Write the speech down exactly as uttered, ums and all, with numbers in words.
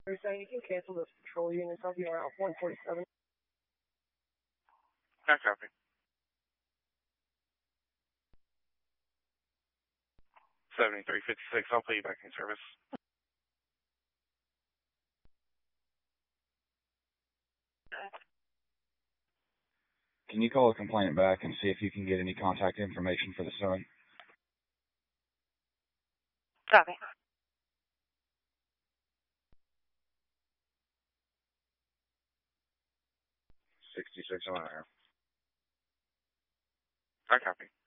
They're saying you can cancel those patrol units. I'll be around one forty-seven. I copy. seventy-three fifty-six, I'll put you back in service. Can you call a complainant back and see if you can get any contact information for the son? Copy. sixty-six on air. I copy.